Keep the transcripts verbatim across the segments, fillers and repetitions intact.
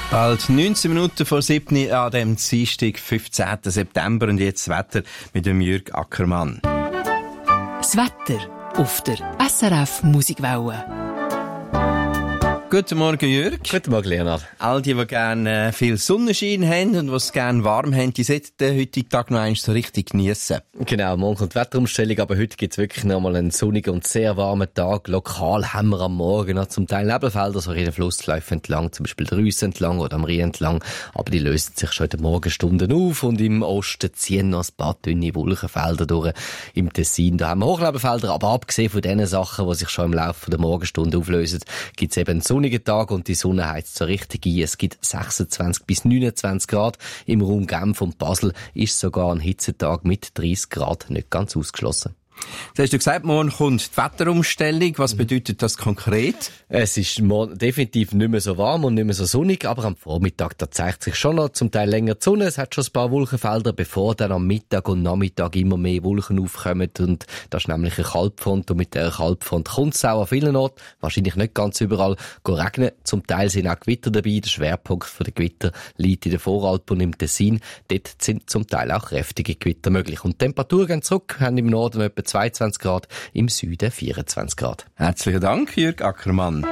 Bald neunzehn Minuten vor sieben an dem Dienstag, fünfzehnten September. Und jetzt das Wetter mit dem Jürg Ackermann. Das Wetter auf der S R F Musikwelle. Guten Morgen, Jürg. Guten Morgen, Leonard. All die, die gerne viel Sonnenschein haben und die es gerne warm haben, die sollten den heutigen Tag noch einmal so richtig geniessen. Genau, morgen kommt die Wetterumstellung, aber heute gibt es wirklich noch mal einen sonnigen und sehr warmen Tag. Lokal haben wir am Morgen noch zum Teil Nebelfelder, so in den Flussläufen entlang, zum Beispiel der Rüsse entlang oder am Rhein entlang. Aber die lösen sich schon in den Morgenstunden auf und im Osten ziehen noch ein paar dünne Wolkenfelder durch. Im Tessin, da haben wir Hochnebelfelder, aber abgesehen von den Sachen, die sich schon im Laufe der Morgenstunden auflösen, gibt es eben einen sonnigen Tag und die Sonne heizt so richtig ein. Es gibt sechsundzwanzig bis neunundzwanzig Grad. Im Raum Genf und Basel ist sogar ein Hitzetag mit dreißig Grad nicht ganz ausgeschlossen. Jetzt hast du gesagt, morgen kommt die Wetterumstellung. Was bedeutet das konkret? Es ist definitiv nicht mehr so warm und nicht mehr so sonnig, aber am Vormittag, da zeigt sich schon noch zum Teil länger die Sonne. Es hat schon ein paar Wolkenfelder, bevor dann am Mittag und Nachmittag immer mehr Wolken aufkommen. Und das ist nämlich eine Kaltfront. Und mit dieser Kaltfront kommt es auch an vielen Orten, wahrscheinlich nicht ganz überall, regnen. Zum Teil sind auch Gewitter dabei. Der Schwerpunkt der Gewitter liegt in den Voralpen und im Tessin. Dort sind zum Teil auch kräftige Gewitter möglich. Und die Temperaturen gehen zurück, haben im Norden etwa zweiundzwanzig Grad, im Süden vierundzwanzig Grad. Herzlichen Dank, Jürg Ackermann.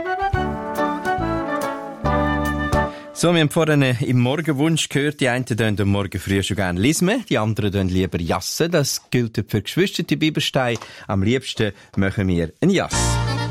So, wir haben vorhin im Morgenwunsch gehört, die einen tun am Morgen früh schon gerne lesen, die anderen tun lieber jassen. Das gilt für Geschwister Biberstein. Am liebsten machen wir ein Jass.